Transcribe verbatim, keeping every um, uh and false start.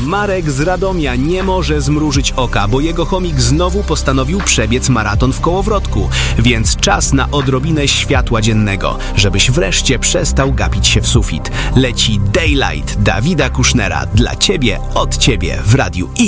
Marek z Radomia nie może zmrużyć oka, bo jego chomik znowu postanowił przebiec maraton w kołowrotku, więc czas na odrobinę światła dziennego, żebyś wreszcie przestał gapić się w sufit. Leci Daylight Dawida Kusznera dla Ciebie, od Ciebie w Radiu